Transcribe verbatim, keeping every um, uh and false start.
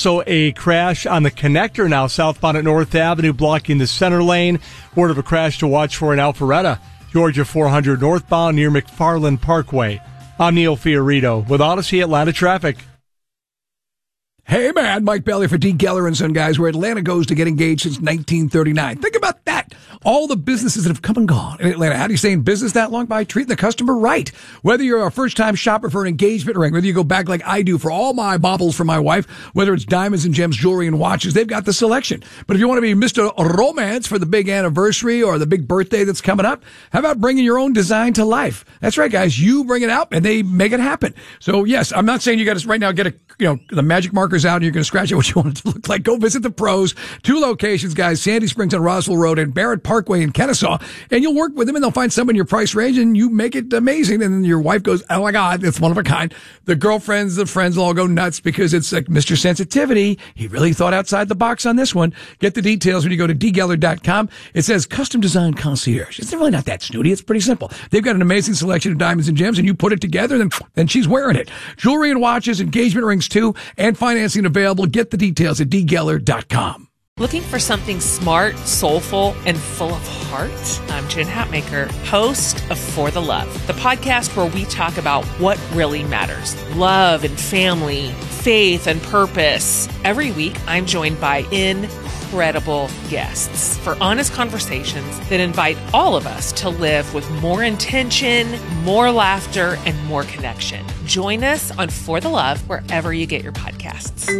Also, a crash on the connector now southbound at North Avenue, blocking the center lane. Word of a crash to watch for in Alpharetta, Georgia four hundred northbound near McFarland Parkway. I'm Neil Fiorito with Odyssey Atlanta Traffic. Hey, man, Mike Bailey for D. Geller and Son, guys, where Atlanta goes to get engaged since nineteen thirty-nine. Think about that. All the businesses that have come and gone in Atlanta. How do you stay in business that long? By treating the customer right. Whether you're a first-time shopper for an engagement ring, whether you go back like I do for all my baubles for my wife, whether it's diamonds and gems, jewelry and watches, they've got the selection. But if you want to be Mister Romance for the big anniversary or the big birthday that's coming up, how about bringing your own design to life? That's right, guys. You bring it out and they make it happen. So, yes, I'm not saying you got to right now get a, you know, the magic markers out and you're going to scratch out what you want it to look like. Go visit the pros. Two locations, guys, Sandy Springs on Roswell Road and Barrett Parkway in Kennesaw. And you'll work with them and they'll find someone in your price range and you make it amazing. And then your wife goes, oh my God, it's one of a kind. The girlfriends, the friends will all go nuts because it's like Mister Sensitivity. He really thought outside the box on this one. Get the details when you go to d geller dot com. It says custom design concierge. It's really not that snooty. It's pretty simple. They've got an amazing selection of diamonds and gems and you put it together and then and she's wearing it. Jewelry and watches, engagement rings too, and financing available. Get the details at d geller dot com. Looking for something smart, soulful, and full of heart? I'm Jen Hatmaker, host of For the Love, the podcast where we talk about what really matters. Love and family, faith and purpose. Every week, I'm joined by incredible guests for honest conversations that invite all of us to live with more intention, more laughter, and more connection. Join us on For the Love wherever you get your podcasts.